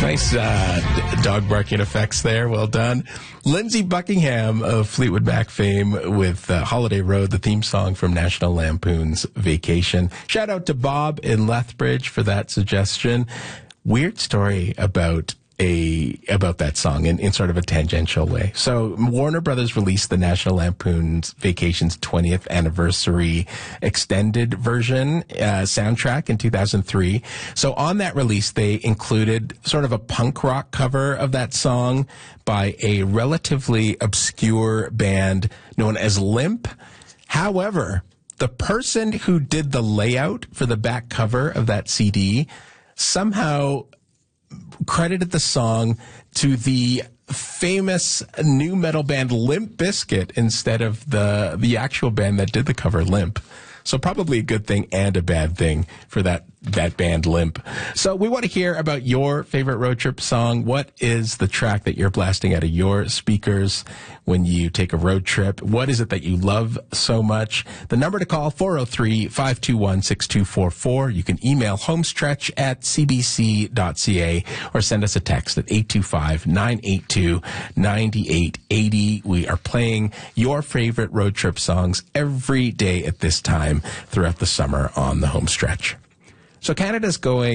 Nice dog barking effects there. Well done. Lindsey Buckingham of Fleetwood Mac fame with Holiday Road, the theme song from National Lampoon's Vacation. Shout out to Bob in Lethbridge for that suggestion. Weird story about that song in sort of a tangential way. So Warner Brothers released the National Lampoon's Vacation's 20th anniversary extended version soundtrack in 2003. So on that release, they included sort of a punk rock cover of that song by a relatively obscure band known as Limp. However, the person who did the layout for the back cover of that CD somehow credited the song to the famous new metal band Limp Bizkit instead of the actual band that did the cover, Limp. So probably a good thing and a bad thing for that band Limp. So we want to hear about your favorite road trip song. What is the track that you're blasting out of your speakers when you take a road trip? What is it that you love so much? The number to call, 403-521-6244. You can email homestretch@cbc.ca or send us a text at 825-982-9880. We are playing your favorite road trip songs every day at this time throughout the summer on the Home Stretch. So Canada's going